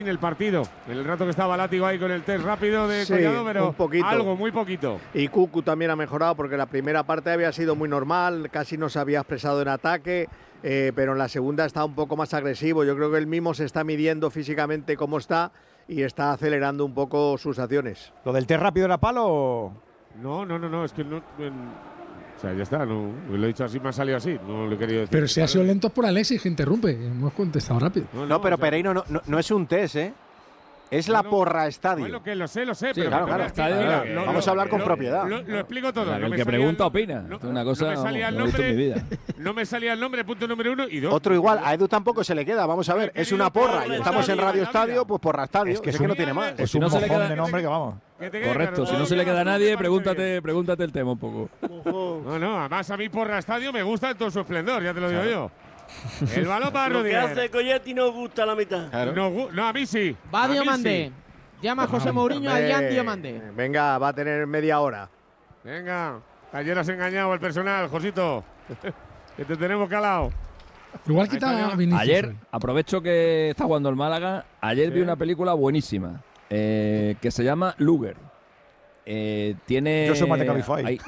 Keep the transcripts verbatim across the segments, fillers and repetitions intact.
en el partido, en el rato que estaba Látigo ahí con el test rápido de Sí, Collado, pero un poquito. algo, muy poquito. Y Cucu también ha mejorado porque la primera parte había sido muy normal, casi no se había expresado en ataque, eh, pero en la segunda está un poco más agresivo. Yo creo que él mismo se está midiendo físicamente cómo está y está acelerando un poco sus acciones. ¿Lo del test rápido era palo o...? No, no, no, no, es que no... En, o sea, ya está, no, lo he dicho así, me ha salido así, no lo he querido decir. Pero si ha sido lento por Alexis, que interrumpe, hemos contestado rápido. No, no pero o sea, Pereiro no, no, no es un test, ¿eh? Es la porra estadio. Bueno, que lo sé, lo sé. Sí, pero claro, claro. Estadio, mira, lo, vamos a hablar con lo, propiedad. Lo, lo explico todo. La, no el me que pregunta el opina. No, es una cosa no me salía el no, no he visto en mi nombre. vida. No me salía el nombre, punto número uno. Y dos. Otro igual, a Edu tampoco se le queda. Vamos a ver, es una porra. Y estamos en Radio Estadio, pues porra estadio. Es que, es que no tiene más. Es un mojón de nombre que vamos. Correcto, si no se le queda a nadie, pregúntate, pregúntate el tema un poco. No, no, además a mí porra estadio me gusta en todo su esplendor, ya te lo digo yo. El balón para Lo que Rudiger. hace Colletti no gusta la mitad. Claro. No, no, a mí sí. Va a mí Diomandé. sí. Llama a José Mourinho a Jan Diomandé. Venga, va a tener media hora. Venga, ayer has engañado al personal, Josito. Que te tenemos calado. Igual quita a Vinicius. Ayer, aprovecho que está jugando el Málaga. Ayer ¿Sí? vi una película buenísima eh, que se llama Luger. Eh, tiene. Yo soy más de Cabify. Hay,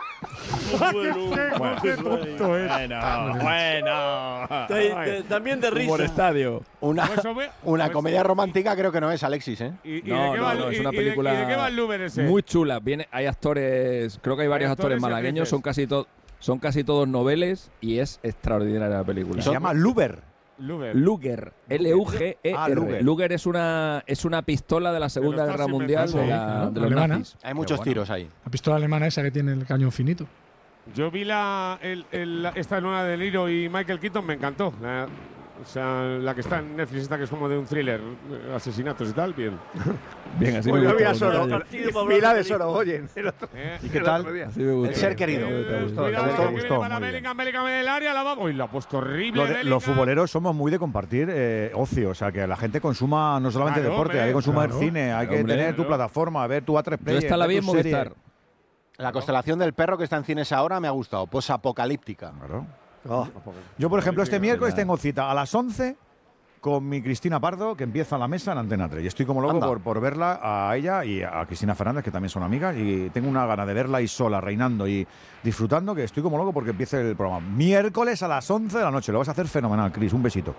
Bueno, Qué tonto es. bueno, bueno. Te- te- también de risa. Humor estadio. Una, Pues, hombre, una pues- comedia romántica creo que no es, Alexis, ¿eh? ¿Y, y No, de qué no, va, no, y- es una y de- película ¿Y de qué va el Luber ese? muy chula. Viene, hay actores, creo que hay varios actores actores y malagueños, actrices. son casi, to, son casi todos noveles y es extraordinaria la película. Se llama Luber. Luber. Luger, L U G E R. Ah, Luger. Luger es una, es una pistola de la Segunda estás Guerra Mundial inventando. de, la- Sí, claro, de los alemana. nazis. Hay muchos bueno. tiros ahí. La pistola alemana esa que tiene el cañón finito. Yo vi la, el, el, la- esta nueva de Niro y Michael Keaton, me encantó. La, o sea, la que está en Netflix, esta que es como de un thriller, eh, asesinatos y tal, bien. Bien, así Pues me yo vi gusta. a Soro, Partido para Pila hablar de de Sorogoyen. el otro- Eh, ¿Y qué el tal? otro día. Sí me gusta. El ser querido. eh, Te gustó, cuidado, te que gustó, viene gustó, para muy bien. Bellingham, Bellingham en el área, la va. Uy, la ha puesto horrible. Lo de- Bellingham. los futboleros somos muy de compartir eh, ocio, o sea, que la gente consuma no solamente Claro, deporte, hombre, hay que consumir claro. cine, hay que Hombre, tener tu claro. plataforma, ver tu A tres Yo Player, esta la ver vi en tu serie. Movistar. La constelación del perro que está en cines ahora me ha gustado. Posapocalíptica. Claro. Oh, Yo, por ejemplo, este miércoles Venga. tengo cita a las once con mi Cristina Pardo, que empieza la mesa en Antena tres. Y estoy como loco Anda. por, por verla a ella y a Cristina Fernández, que también son amigas. Y tengo una gana de verla ahí sola, reinando y disfrutando, que estoy como loco porque empiece el programa. Miércoles a las once de la noche. Lo vas a hacer fenomenal, Cris. Un besito.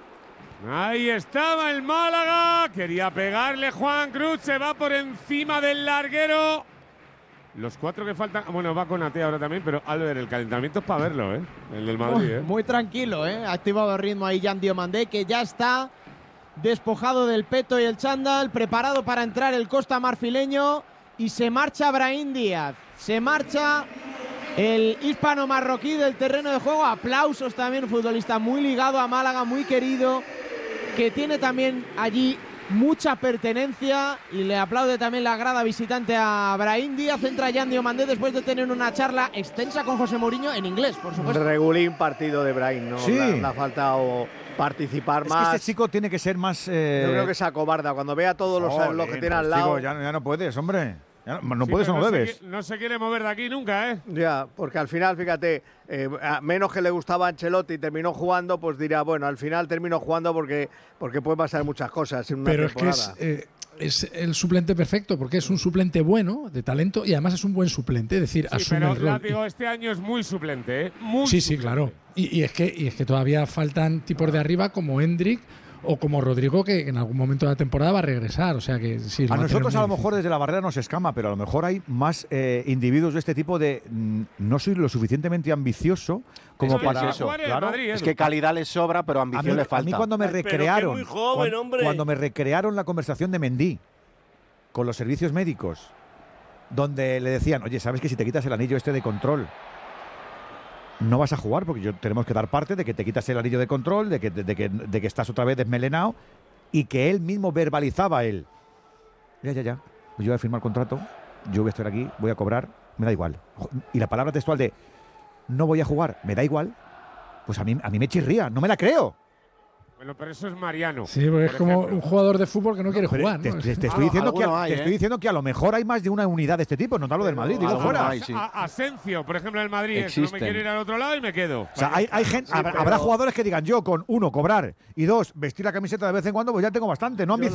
Ahí estaba el Málaga. Quería pegarle Juan Cruz. Se va por encima del larguero. Los cuatro que faltan. Bueno, va con Ate ahora también, pero Albert, el calentamiento es para verlo, ¿eh? El del Madrid, ¿eh? Muy tranquilo, ¿eh? Ha activado el ritmo ahí Jan Diomandé, que ya está despojado del peto y el chándal, preparado para entrar el Costa Marfileño y se marcha Brahim Díaz. Se marcha el hispano-marroquí del terreno de juego. Aplausos también, un futbolista muy ligado a Málaga, muy querido, que tiene también allí mucha pertenencia y le aplaude también la grada visitante a Brahim Díaz. Entra Jan Diomandé después de tener una charla extensa con José Mourinho en inglés, por supuesto. regulín partido de Brahim, ¿no? Sí. Le, le ha faltado participar Es más. que este chico tiene que ser más. Eh... Yo creo que se acobarda. Cuando vea a todos los, Jolín, los que tiene al pues, lado. chico, ya, ya no puedes, hombre. Ya no, no Sí, puedes o pero no se debes. qui- no se quiere mover de aquí nunca, ¿eh? Ya, porque al final, fíjate, eh, a menos que le gustaba a Ancelotti y terminó jugando, pues dirá, bueno, al final termino jugando porque, porque puede pasar muchas cosas en una Pero es que temporada. es, eh, es el suplente perfecto, porque es un suplente bueno, de talento, y además es un buen suplente, es decir, Sí, asume pero el rol. Látigo este año es muy suplente, ¿eh? Muy Sí, sí, suplente. claro. Y, y es que, y es que todavía faltan tipos de arriba como Hendrik o como Rodrigo, que en algún momento de la temporada va a regresar. O sea que sí. lo A va tener nosotros muy a lo difícil. mejor desde la barrera nos escama, pero a lo mejor hay más eh, individuos de este tipo de mm, no soy lo suficientemente ambicioso como Es que para es eso, jugar en claro. Madrid, Es Edu. que calidad le sobra, pero A mí, ambición le a falta. mí cuando me Ay, pero que recrearon, muy joven, cuan- hombre. cuando me recrearon la conversación de Mendy con los servicios médicos, donde le decían, oye, ¿sabes que si te quitas el anillo este de control no vas a jugar? Porque yo, tenemos que dar parte de que te quitas el anillo de control, de que, de, de que, de que estás otra vez desmelenado, y que él mismo verbalizaba él. Ya, ya, ya. Yo voy a firmar contrato, yo voy a estar aquí, voy a cobrar, me da igual. Y la palabra textual de no voy a jugar, me da igual, pues a mí, a mí me chirría, no me la creo. Bueno, pero eso es Mariano. Sí, porque es por como ejemplo. un jugador de fútbol que no quiere Pero jugar. te, ¿no? te- te Ah, estoy, diciendo que, alguno a- hay, te ¿eh? estoy diciendo que a lo mejor hay más de una unidad de este tipo, no te hablo del Madrid, digo alguno fuera. hay, sí. A- Asensio, por ejemplo, el Madrid, es, no me Existen. quiero ir al otro lado y me quedo. O sea, hay, hay gente, habrá, habrá jugadores que digan, yo con uno cobrar y dos vestir la camiseta de vez en cuando, pues ya tengo bastante, no Yo lo